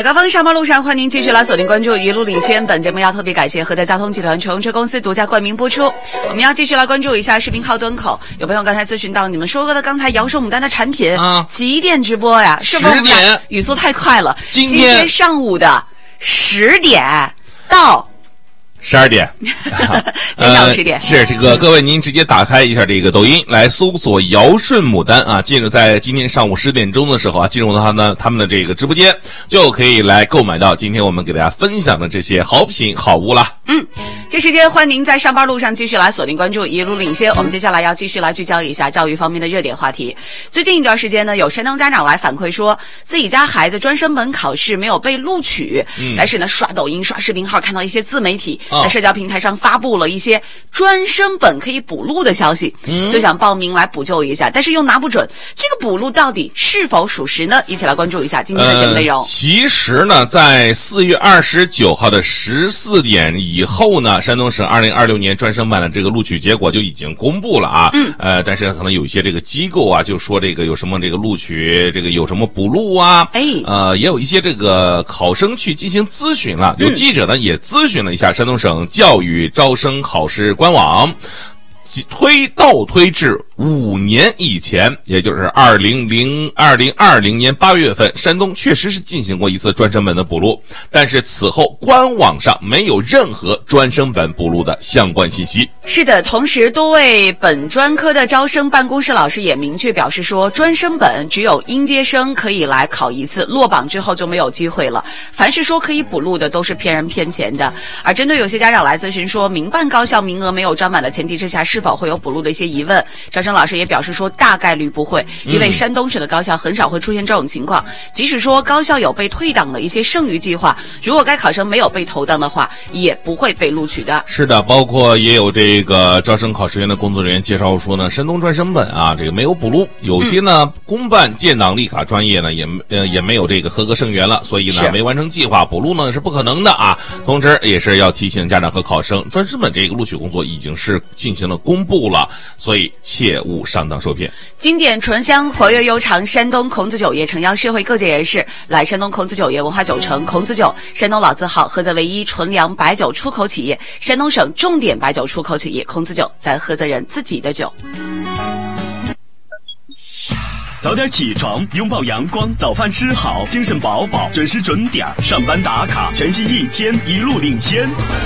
高峰上班路上，欢迎您继续来锁定关注一路领先。本节目要特别感谢和德交通集团乘用车公司独家冠名播出。我们要继续来关注一下视频号端口，有朋友刚才咨询到你们说过的刚才摇手牡丹的产品几点直播呀？是不是 10点？ 语速太快了。 今天上午的10点到 12点， 今天上午10点、 是这个各位，您直接打开一下这个抖音来搜索尧舜牡丹啊，进入在今天上午10点钟的时候啊，进入到他们的这个直播间，就可以来购买到今天我们给大家分享的这些好品好物了。 这时间欢迎您在上班路上继续来锁定关注一路领先。我们接下来要继续来聚焦一下教育方面的热点话题。最近一段时间呢，有山东家长来反馈说，自己家孩子专升本考试没有被录取，但是呢，刷抖音、刷视频号看到一些自媒体在社交平台上发布了一些专升本可以补录的消息，就想报名来补救一下，但是又拿不准这个补录到底是否属实呢？一起来关注一下今天的节目内容。 其实呢，在4月29号的14点以后呢，山东省2026年专升本的这个录取结果就已经公布了啊。但是可能有一些这个机构啊，就说这个有什么这个录取，这个有什么补录啊，也有一些这个考生去进行咨询了。有记者呢也咨询了一下山东省教育招生考试官网，倒推至5年以前，也就是2020年8月份，山东确实是进行过一次专升本的补录，但是此后官网上没有任何专升本补录的相关信息。 是的，同时多位本专科的招生办公室老师也明确表示说，专升本只有应届生可以来考一次，落榜之后就没有机会了。凡是说可以补录的都是骗人骗钱的。而针对有些家长来咨询说，民办高校名额没有占满的前提之下，是否会有补录的一些疑问，招生老师也表示说大概率不会，因为山东省的高校很少会出现这种情况。即使说高校有被退档的一些剩余计划，如果该考生没有被投档的话，也不会被录取的。 是的，包括也有这个招生考试院的工作人员介绍说呢，山东专升本啊，这个没有补录，有些呢公办建档立卡专业呢也没有这个合格生源了，所以呢没完成计划，补录呢是不可能的啊。同时也是要提醒家长和考生，专升本这个录取工作已经是进行了公布了，所以切勿上当受骗。 经典醇香活跃悠长，山东孔子酒业诚邀社会各界人士来山东孔子酒业文化酒城。孔子酒，山东老字号，菏泽唯一纯粮白酒出口企业，山东省重点白酒出口企业。孔子酒，咱菏泽人自己的酒。 早点起床，拥抱阳光，早饭吃好，精神饱饱，准时准点上班打卡，全新一天一路领先。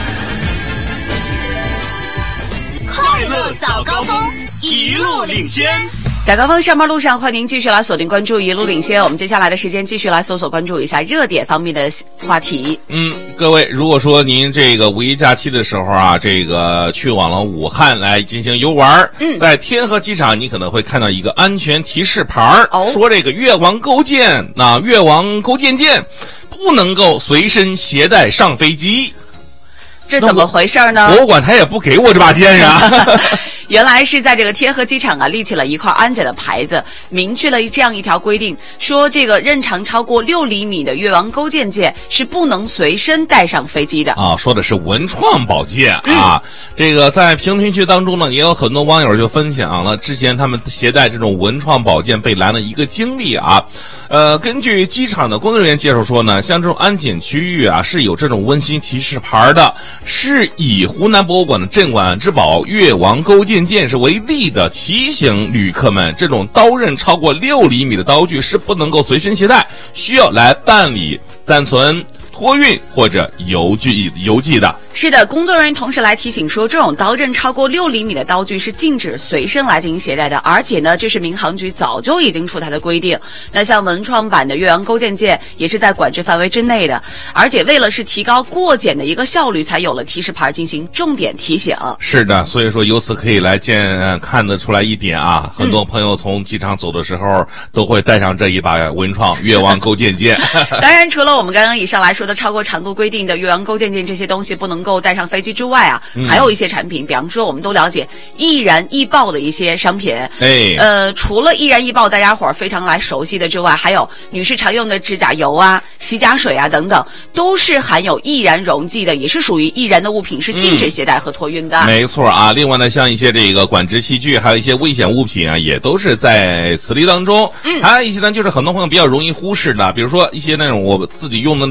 快乐早高峰，一路领先。 早高峰上班路上，欢迎您继续来锁定关注一路领先。我们接下来的时间继续来搜索关注一下热点方面的话题。 各位，如果说您这个五一假期的时候啊，这个去往了武汉来进行游玩，在天河机场你可能会看到一个安全提示牌，说这个越王勾践舰不能够随身携带上飞机。 这怎么回事呢？ 博物馆他也不给我这把剑呀。 原来是在这个天河机场啊，立起了一块安检的牌子，明确了这样一条规定，说这个刃长超过6厘米的越王勾践剑是不能随身带上飞机的啊。说的是文创宝剑啊。这个在评论区当中呢，也有很多网友就分享了之前他们携带这种文创宝剑被拦的一个经历啊。根据机场的工作人员介绍说呢，像这种安检区域啊是有这种温馨提示牌的，是以湖南博物馆的镇馆之宝越王勾践剑是为例的，提醒旅客们这种刀刃超过6厘米的刀具是不能够随身携带，需要来办理暂存、托运或者邮寄的。 是的，工作人员同时来提醒说，这种刀刃超过6厘米的刀具是禁止随身来进行携带的，而且呢，这是民航局早就已经出台的规定。那像文创版的越王勾践剑也是在管制范围之内的，而且为了是提高过检的一个效率，才有了提示牌进行重点提醒。 是的，所以说由此可以来看得出来一点啊，很多朋友从机场走的时候都会带上这一把文创越王勾践剑。 当然，除了我们刚刚以上来说的超过长度规定的越王勾践剑这些东西不能够带上飞机之外啊，还有一些产品，比方说我们都了解易燃易爆的一些商品。除了易燃易爆大家伙非常来熟悉的之外，还有女士常用的指甲油啊、洗甲水啊等等，都是含有易燃溶剂的，也是属于易燃的物品，是禁止携带和托运的。 没错啊。另外呢，像一些这个管制器具，还有一些危险物品啊，也都是在此例当中。还有一些呢，就是很多朋友比较容易忽视的，比如说一些那种我自己用的那